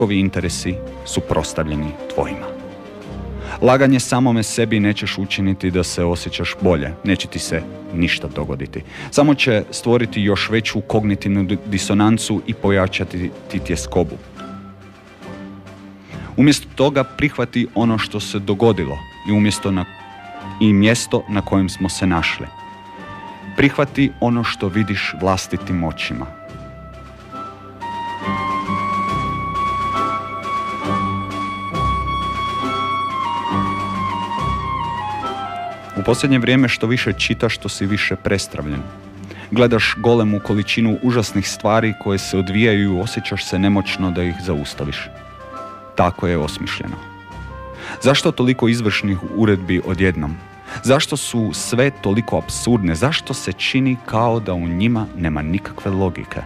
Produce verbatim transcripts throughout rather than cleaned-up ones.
Ovi interesi suprotstavljeni tvojima. Laganje samome sebi nećeš učiniti da se osjećaš bolje, neće ti se ništa dogoditi. Samo će stvoriti još veću kognitivnu disonancu i pojačati ti tjeskobu. Umjesto toga prihvati ono što se dogodilo i umjesto na, i mjesto na kojem smo se našli. Prihvati ono što vidiš vlastitim očima. U posljednje vrijeme što više čitaš, što si više prestravljen. Gledaš golemu količinu užasnih stvari koje se odvijaju i osjećaš se nemoćno da ih zaustaviš. Tako je osmišljeno. Zašto toliko izvršnih uredbi odjednom? Zašto su sve toliko apsurdne? Zašto se čini kao da u njima nema nikakve logike?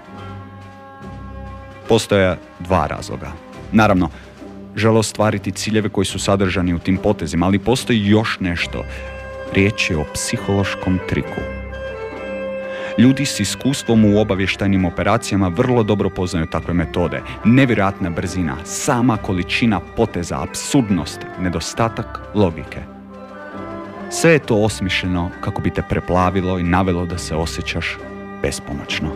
Postoje dva razloga. Naravno, žele ostvariti ciljeve koji su sadržani u tim potezima, ali postoji još nešto. Riječ je o psihološkom triku. Ljudi s iskustvom u obavještajnim operacijama vrlo dobro poznaju takve metode. Nevjerojatna brzina, sama količina poteza, apsurdnost, nedostatak logike. Sve je to osmišljeno kako bi te preplavilo i navelo da se osjećaš bespomoćno.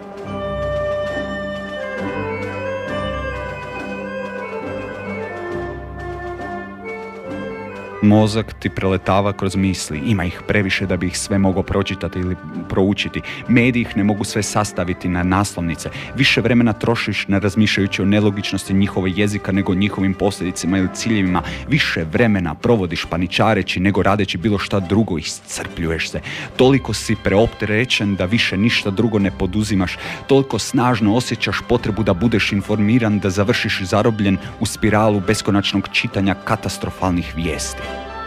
Mozak ti preletava kroz misli, ima ih previše da bi ih sve mogao pročitati ili proučiti. Mediji ih ne mogu sve sastaviti na naslovnice. Više vremena trošiš ne razmišljajući o nelogičnosti njihova jezika nego o njihovim posljedicama ili ciljevima. Više vremena provodiš paničareći nego radeći bilo šta drugo, iscrpljuješ se. Toliko si preopterećen da više ništa drugo ne poduzimaš. Toliko snažno osjećaš potrebu da budeš informiran da završiš zarobljen u spiralu beskonačnog čitanja katastrofalnih vijesti.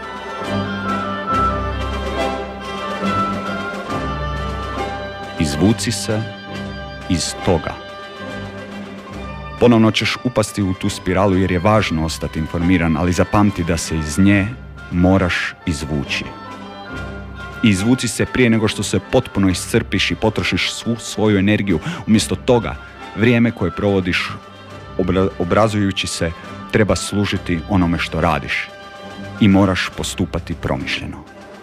Izvuci se iz toga. Ponovno ćeš upasti u tu spiralu jer je važno ostati informiran, ali zapamti da se iz nje moraš izvući. I izvuci se prije nego što se potpuno iscrpiš i potrošiš svu svoju energiju. Umjesto toga, vrijeme koje provodiš obra- obrazujući se treba služiti onome što radiš. I moraš postupati promišljeno.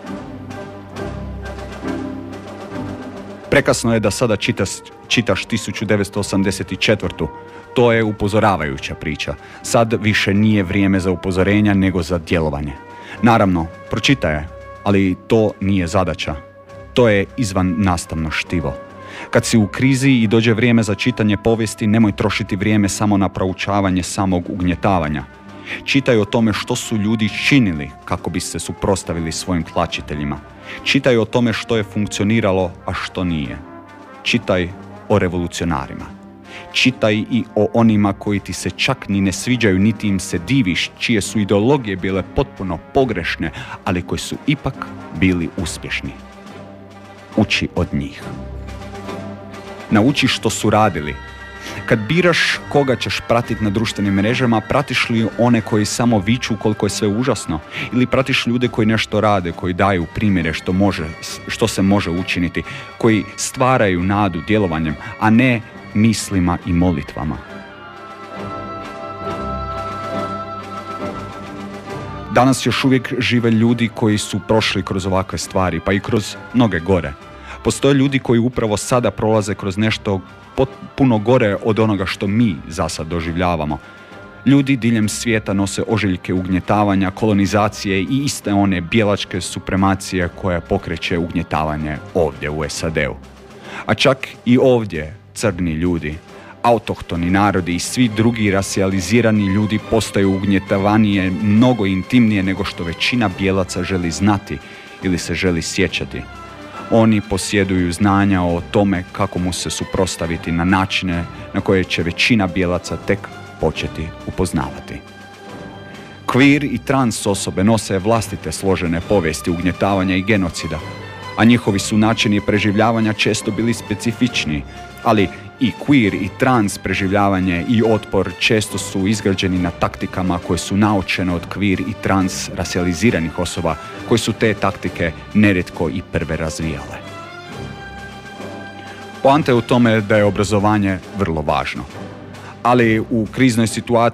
Prekasno je da sada čitaš, čitaš tisuću devetsto osamdeset četvrtu. To je upozoravajuća priča. Sad više nije vrijeme za upozorenja nego za djelovanje. Naravno, pročitaj je, ali to nije zadaća. To je izvan nastavno štivo. Kad si u krizi i dođe vrijeme za čitanje povijesti, nemoj trošiti vrijeme samo na proučavanje samog ugnjetavanja. Čitaj o tome što su ljudi činili kako bi se suprotstavili svojim tlačiteljima. Čitaj o tome što je funkcioniralo, a što nije. Čitaj o revolucionarima. Čitaj i o onima koji ti se čak ni ne sviđaju, niti im se diviš, čije su ideologije bile potpuno pogrešne, ali koji su ipak bili uspješni. Uči od njih. Nauči što su radili. Kad biraš koga ćeš pratiti na društvenim mrežama, pratiš li one koji samo viču koliko je sve užasno, ili pratiš ljude koji nešto rade, koji daju primjere što može, što se može učiniti, koji stvaraju nadu djelovanjem, a ne mislima i molitvama. Danas još uvijek žive ljudi koji su prošli kroz ovakve stvari, pa i kroz mnoge gore. Postoje ljudi koji upravo sada prolaze kroz nešto puno gore od onoga što mi za sad doživljavamo. Ljudi diljem svijeta nose ožiljke ugnjetavanja, kolonizacije i iste one bijelačke supremacije koja pokreće ugnjetavanje ovdje u S A D-u. A čak i ovdje crni ljudi, autohtoni narodi i svi drugi rasijalizirani ljudi postaju ugnjetavanije mnogo intimnije nego što većina bijelaca želi znati ili se želi sjećati. Oni posjeduju znanja o tome kako mu se suprotstaviti na načine na koje će većina bijelaca tek početi upoznavati. Queer i trans osobe nose vlastite složene povijesti ugnjetavanja i genocida, a njihovi su načini preživljavanja često bili specifični, ali i queer i trans preživljavanje i otpor često su izgrađeni na taktikama koje su naučene od queer i trans rasijaliziranih osoba koje su te taktike nerijetko i prve razvijale. Poanta je u tome da je obrazovanje vrlo važno, ali u kriznoj situaciji